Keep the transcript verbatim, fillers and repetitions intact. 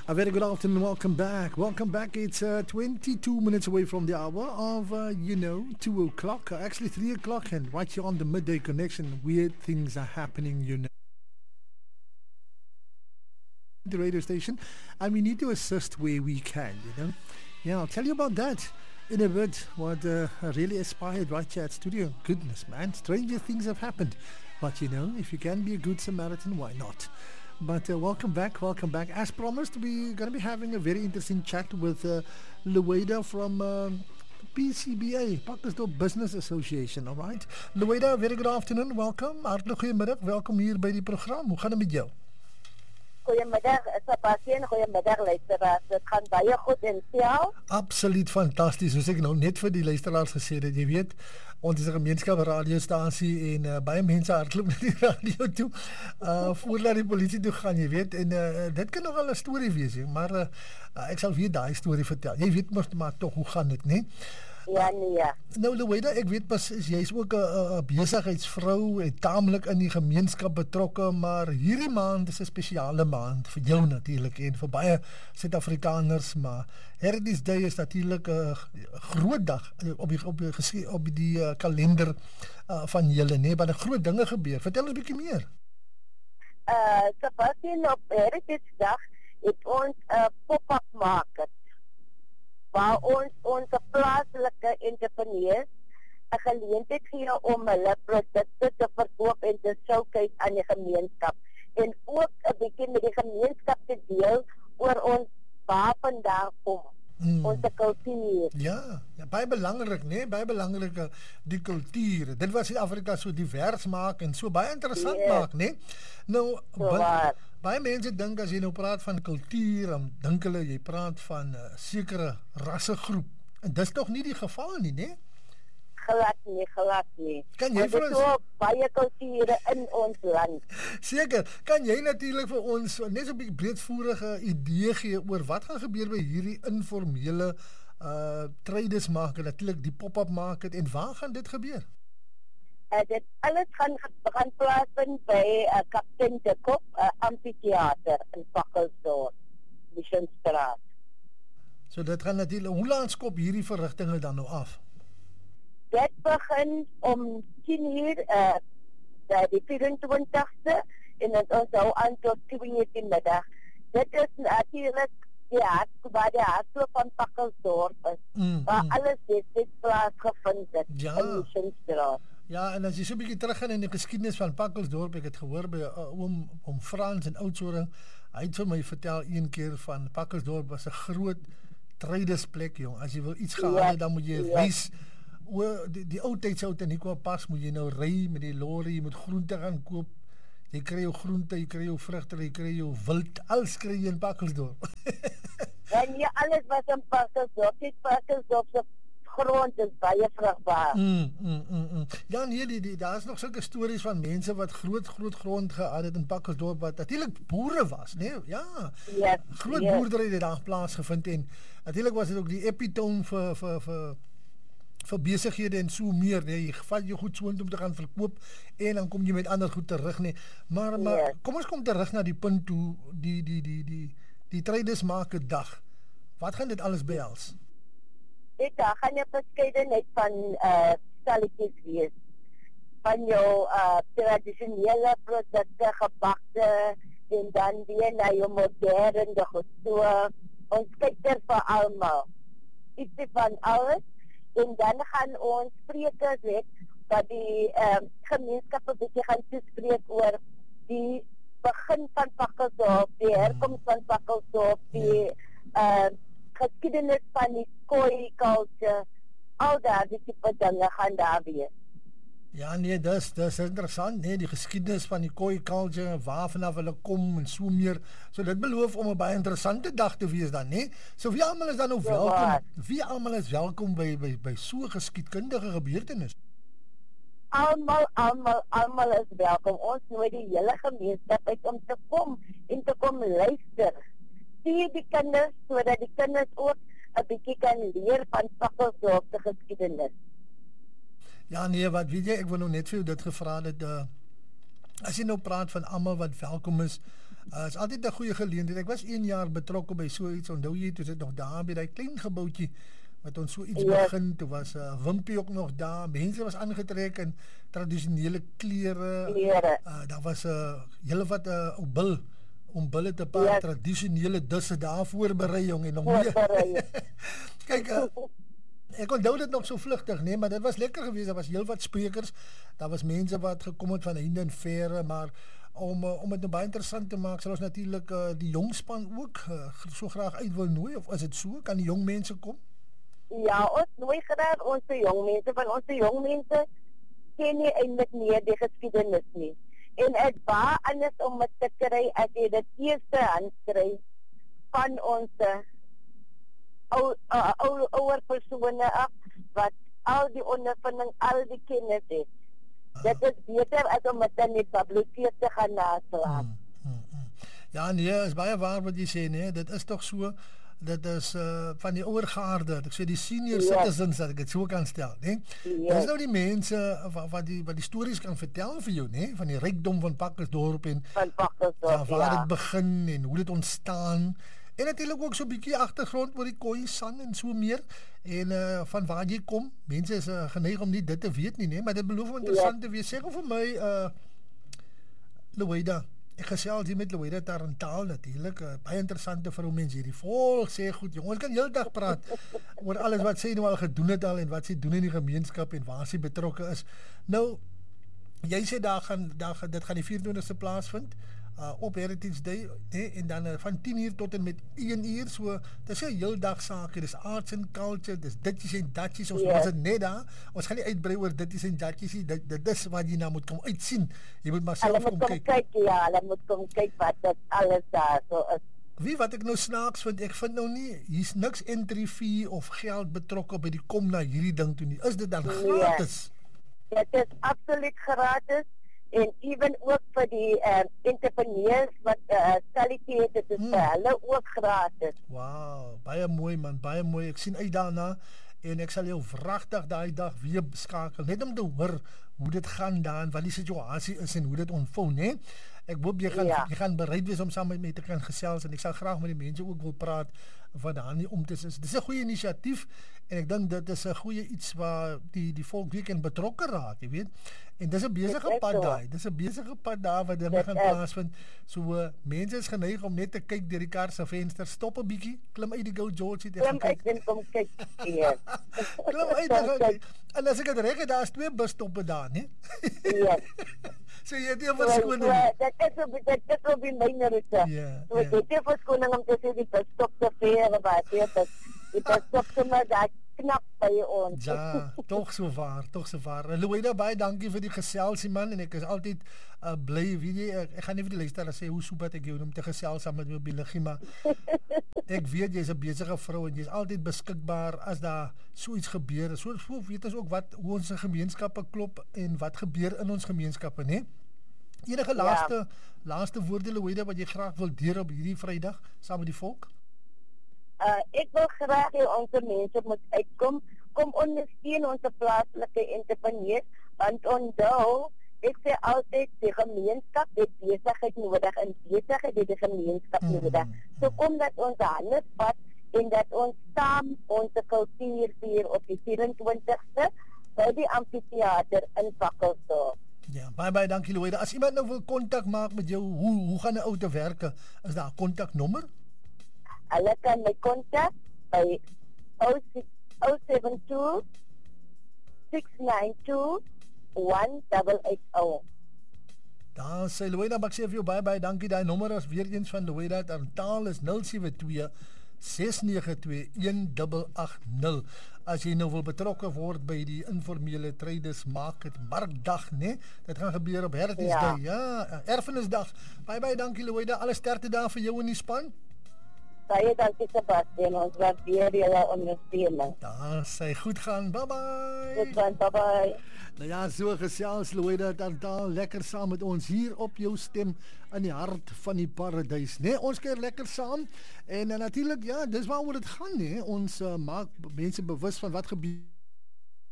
A very good afternoon. Welcome back. Welcome back. It's uh, twenty-two minutes away from the hour of, uh, you know, two o'clock. Uh, actually, three o'clock. And right here on the midday connection, weird things are happening, you know. The radio station. And we need to assist where we can, you know. Yeah, I'll tell you about that in a bit. What uh, really inspired right here at studio. Goodness, man. Stranger things have happened. But, you know, if you can be a good Samaritan, why not? But uh, welcome back, welcome back. As promised, we're going to be having a very interesting chat with uh, Lueda from uh, P C B A, Pakistan Business Association, all right? Lueda, very good afternoon, welcome. Hartelijk goeiemiddag, welkom hier bij die program. Hoe gaan het met jou? Goeiemiddag, Sebastian. Goeiemiddag, luisteraars. Het gaat baie goed en jou? Absoluut fantastisch. Soos ek nou net vir die luisteraars gesê het, jy weet, ons is 'n gemeenskapsradiostasie en uh, baie mense hardloop na die radio toe uh, voordat die polisie toe gaan, jy weet, en uh, dit kan nogal 'n storie wees, maar uh, uh, ek sal weer daai storie vertel. Jy weet mos maar tog hoe gaan dit, né? Ja, nee, ja. Nou, Lueda, ek weet pas, jy's ook 'n besigheidsvrou en taamlik in die gemeenskap betrokke, maar hierdie maand is 'n spesiale maand vir jou natuurlik en vir baie Suid-Afrikaners, maar Heritage Day is natuurlik 'n uh, groot dag op die op die, op die uh, kalender uh, van julle, nee, maar 'n groot dinge gebeur. Vertel ons 'n bietjie meer. Uh, Sebastian, op Heritage Dag het ons 'n uh, pop-up market waar ons ons plaaslike entrepreneurs 'n geleentheid gee om hulle produkte te verkoop en te showcase aan die gemeenskap en ook 'n bietjie met die gemeenskap te deel oor ons waar vandaan kom. Mm. Onze cultuur. Ja, ja, baie belangrik, nee, baie belangrik die kultuur. Dit was Suid-Afrika so divers maak en so baie interessant yes. maak, nee. Nou, so ba baie mense dink as jy nou praat van kultuur, dan dink hulle jy praat van 'n uh, sekere rassegroep. En dis tog nie die geval nie, nee? Glad nie, glad nie. Kan jy vir ons so baie kulture in ons land? Seker. Kan jy natuurlik vir ons net so 'n bietjie breedvoerige idee gee oor wat gaan gebeur by hierdie informele uh traders market, natuurlik die pop-up market en waar gaan dit gebeur? Uh, dit alles gaan gaan plaasvind by uh, Kaptein de Kop uh, Amphitheater in Pakkersdorp, Missionstraat. So dit gaan natuurlik, hoe laat skop hierdie verrigtinge dan nou af? Dit begin om tien uur, uh, die vyf-en-twintigste en het ons hou aan tot twee uur die middag. Dit is natuurlijk die hart, waar de hartstoel van Pakkersdorp is, mm, waar mm. alles dit plaatsgevind het ja. in Missionstraat. Ja, en as jy so 'n bietjie teruggaan in die geskiedenis van Pakkersdorp, ek het gehoor by uh, oom, oom Frans in Oudtshoorn, hy het vir my vertel een keer van Pakkersdorp was 'n groot tradersplek, jong. As jy wil iets gehad het, dan moet jy ja. reis. O, die, die ou tyd sou dit nie kwam pas, moet jy nou ry met die lorry, jy moet groente gaan koop. Jy kry jou groente, jy kry jou vrugte, jy kry jou wild, alles kry jy in Pakkersdorp. En ja, alles was in Pakkersdorp, dit Pakkersdorp se grond is baie vrugbaar. Mm, mm, mm, mm. Ja, nee, die, die, daar is nog sulke stories van mense wat groot, groot grond gehad het in Pakkersdorp, wat natuurlik boere was, nee, ja. Yes, groot yes. boerdery het daar plaasgevind en natuurlik was dit ook die epitoon vir, vir, vir vir besighede en so meer, nee, jy vat jou goed so om te gaan verkoop en dan kom jy met ander goed terug, nee. Maar, maar yes. kom ons kom terug na die punt toe, die, die, die, die, die traders maak 'n dag. Wat gaan dit alles behels? Dit gaan 'n verskeidenheid van uh, stalletjies wees. Van jou uh, tradisionele produkte, gebakte, en dan weer na jou moderne gestoor. Ons kyk er vir almal. Ietsie van alles. En dan gaan ons sprekers hê wat die uh, gemeenskap 'n bietjie gaan toespreek oor die begin van Pakkersdorp, die herkoms van Pakkersdorp, die uh, geskiedenis van die Khoi culture, al daardie tipe dinge gaan daar wees. Ja, nee, dis dis interessant, nee, die geskiedenis van die Khoi culture, waar vanaf hulle kom en so meer. So dit beloof om 'n baie interessante dag te wees dan, nee. So wie almal is dan nou welkom? Ja, wie almal is welkom by by by so geskiedkundige gebeurtenis? Almal, almal, almal is welkom. Ons nooi die hele gemeenskap uit om te kom en te kom luister. Sien die kinders sodat die kinders ook 'n bietjie kan leer van Pakkersdorp se geskiedenis. Ja, nee, wat weet jy, ek wil nou net vir jou dit gevra het, uh, as jy nou praat van almal wat welkom is, Uh, is altyd 'n goeie geleentheid. Ek was een jaar betrokke by so iets. Onthou jy toe dit nog daar by daai klein gebouetjie wat ons so iets Yes. begin, toe was uh, Wimpie ook nog daar. Mense was aangetrek in tradisionele klere. Klere. Uh, daar was 'n uh, hele wat 'n uh, ou bil om bulle te paar Yes. tradisionele disse daar voorberei jong en nog meer. Voorberei. Kyk, uh, ek onthou dit nog so vlugtig, nee, maar dit was lekker geweest. Daar was heelwat sprekers. Daar was mense wat gekom het van heinde en verre, maar om uh, om dit nou baie interessant te maak, sal ons natuurlik uh, die jong span ook uh, so graag uit wil nooi, of is dit so? Kan die jong mense kom? Ja, ons nooi graag ons jong mense, want ons jong mense ken nie eintlik meer die geskiedenis nie. En dit baie anders om dit te kry as jy dit eerste hand kry van ons uh, ou uh, ou ouer persone af wat al die ondervinding, al die kennis het. Dit is beter as om dit in die biblioteek te gaan naslaan. Hmm, hmm, hmm. Ja, nee, is baie waar wat jy sê, nee, dit is tog so. Dit is uh, van die ouer gaarde, ek sê die senior Yes. citizens, dat ek dit so kan stel, nee. Yes. Dis nou die mense wat, wat die wat die stories kan vertel vir jou, nee, van die rykdom van Pakkersdorp en Van Pakkersdorp, ja, waar ja. dit begin en hoe dit ontstaan. En natuurlik ook so 'n bietjie agtergrond oor die Khoisan en so meer en uh, van waar jy kom. Mense is uh, geneig om nie dit te weet nie, nee, maar dit beloof interessant te wees. Sê gou vir my uh Louweda, ek gesels hier met Louweda Tarantaal natuurlik, uh, baie interessante vir hoe mense hierdie volg, sê goed jong, ons kan heeldag praat oor alles wat sy nou al gedoen het al en wat sy doen in die gemeenskap en waar sy betrokke is. Nou, jy sê daar gaan daar gaan dit gaan die vyf-en-twintigste plaasvind uh, op Heritage Day, nee, en dan uh, van tien uur tot en met een uur, so dis 'n heeldag saak, dis arts and culture, dis ditjies en datjies, ons Yes. was dit net daar, ons gaan nie uitbrei oor ditjies en datjies nie, dit, dit is wat jy nou moet kom uitsien, jy moet maar Hulle self moet kom kom kyk. kyk, ja, hulle moet kom kyk wat dit alles daar so is. Wie wat ek nou snaaks vind, ek vind nou nie, hier's niks entry fee of geld betrokke by die kom na hierdie ding toe nie, is dit dan Nee. gratis? Dit is absoluut gratis en ewen ook vir die uh, entrepreneurs wat uh, stalletjie het, dit is Hmm. vir hulle ook gratis. Wow, baie mooi man, baie mooi. Ek sien uit daarna en ek sal jou vragtig daai dag weer skakel net om te hoor hoe dit gaan daar en wat die situasie is en hoe dit ontvou, né? Ek hoop jy gaan Ja. jy gaan bereid wees om saam met my te kan gesels en ek sal graag met die mense ook wil praat wat daar nie om te is. Dis 'n goeie inisiatief en ek dink dit is 'n goeie iets waar die die volk weer kan betrokke raak, jy weet. En dis 'n besige is pad so. daai. Dis 'n besige pad daar wat dinge Dit gaan is. plaasvind. So uh, mense is geneig om net te kyk deur die kar se venster, stop 'n bietjie, klim uit die Go George en Klim gaan uit kyk. en kom kyk. Ja. Klim uit en gaan kyk. En as ek dit reg het, daar's twee busstoppe daar, né? Ja. So jy het nie So, verskoning. so, dit is op dit is op die myne route. Ja, So ja. dit is verskoning om te sê die bestop te ver wat weet dit. Die bestop sommer daar knap by ons. Ja, tog so waar, tog so waar. Louweda, baie dankie vir die geselsie man en ek is altyd uh, bly, weet jy, ek, ek gaan nie vir die luisteraars sê hoe soepat ek jou om te gesels saam met my op die liggie, maar ek weet jy's 'n besige vrou en jy's altyd beskikbaar as daar so iets gebeur. So, so weet ons ook wat hoe ons gemeenskappe klop en wat gebeur in ons gemeenskappe, né? Enige laaste ja. laaste woorde Louweda wat jy graag wil deel op hierdie Vrydag saam met die volk? Uh, ek wil graag hê ons mense moet uitkom, kom ondersteun ons plaaslike entrepreneurs, want onthou, ek sê altyd die gemeenskap het besigheid nodig en besigheid het die gemeenskap Mm, nodig. So kom dat ons hande vat en dat ons saam ons kultuur vier op die vyf-en-twintigste by die amfitheater in Pakkersdorp. Ja, baie baie dankie Louweda. As iemand nou wil kontak maak met jou, hoe hoe gaan 'n ou te werke? Is daar 'n kontaknommer? Hulle kan my kontak by zero seven two, six nine two, one eight eight zero. Daar sê Louweda, maar ek sê vir jou baie baie dankie. Daai nommer is weer eens van Louweda Tarantaal is nul sewe twee, ses nege twee, een agt agt nul. As jy nou wil betrokke word by die informele traders market markdag, né? Dit gaan gebeur op Heritage Ja. Day. Ja, erfenisdag. Baie baie dankie Louweda. Alle sterkte daar vir jou en die span. Baie dankie Sebastian, ons waardeer julle ondersteuning. Daar sê goed gaan. Bye bye. Tot dan, bye bye. Nou ja, so gesels Louweda Tarantaal lekker saam met ons hier op jou stem in die hart van die paradys, né? Nee, ons keer lekker saam en uh, natuurlik ja, dis waaroor dit gaan, né? Ons uh, maak mense bewus van wat gebeur